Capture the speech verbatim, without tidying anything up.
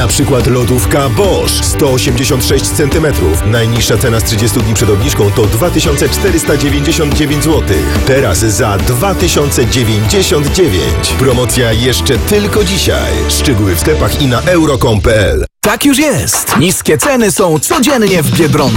Na przykład lodówka Bosch sto osiemdziesiąt sześć centymetrów. Najniższa cena z trzydziestu dni przed obniżką to dwa tysiące czterysta dziewięćdziesiąt dziewięć złotych. Teraz za dwa tysiące dziewięćdziesiąt dziewięć. Promocja jeszcze tylko dzisiaj. Szczegóły w sklepach i na euro kropka com kropka p l. Tak już jest. Niskie ceny są codziennie w Biedronce.